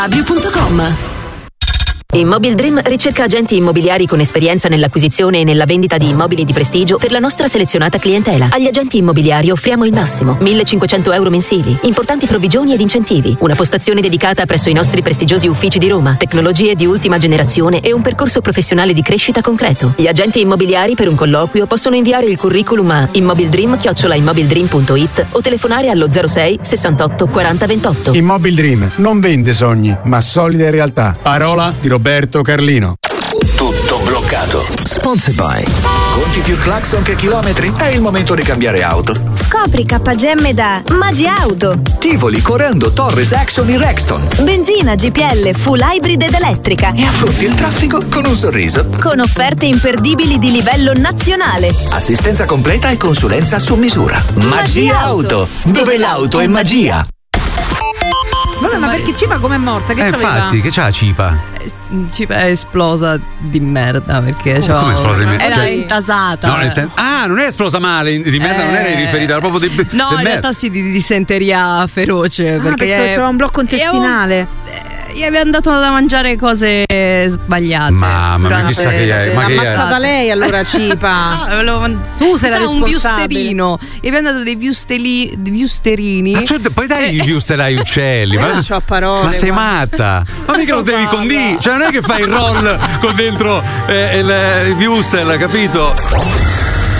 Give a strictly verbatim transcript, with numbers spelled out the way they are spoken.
abrio punto com. Immobil Dream ricerca agenti immobiliari con esperienza nell'acquisizione e nella vendita di immobili di prestigio per la nostra selezionata clientela. Agli agenti immobiliari offriamo il massimo, millecinquecento euro mensili, importanti provvigioni ed incentivi, una postazione dedicata presso i nostri prestigiosi uffici di Roma, tecnologie di ultima generazione e un percorso professionale di crescita concreto. Gli agenti immobiliari per un colloquio possono inviare il curriculum a immobildream chiocciola immobildream punto it o telefonare allo zero sei sessantotto quaranta ventotto. Immobil Dream non vende sogni, ma solide realtà. Parola di Roberto Carlino. Tutto bloccato. Sponsored by. Conti più clacson che chilometri? È il momento di cambiare auto. Scopri K G M da Magi Auto. Tivoli, Corando, Torres, Action in Rexton. Benzina, G P L, full hybrid ed elettrica. E affronti il traffico con un sorriso. Con offerte imperdibili di livello nazionale. Assistenza completa e consulenza su misura. Magia Auto, dove l'auto è magia. Vabbè, ma perché Cipa com'è morta? Che eh, c'aveva? infatti, che c'ha la Cipa? Cipa è esplosa di merda perché oh, come esplosa di merda? Era Cioè, intasata. No, nel senso, ah, non è esplosa male, di merda, eh, non era riferita, era proprio di no, in realtà sì, di disenteria feroce. Ah, perché penso c'era un blocco intestinale. Gli avevano dato da mangiare cose sbagliate. Mamma mia, chissà che è. Ma l'ha ammazzata lei allora, Cipa. Ah, man- tu sei la responsabile. Un viusterino. Gli abbiamo dato dei viusteli, viusterini. Ma tu poi dai i viusteri agli uccelli. Ma, non c'ho parole, ma sei guarda. matta. Ma mica lo devi condire. Cioè non è che fai il roll con dentro eh, il, il viustel, capito?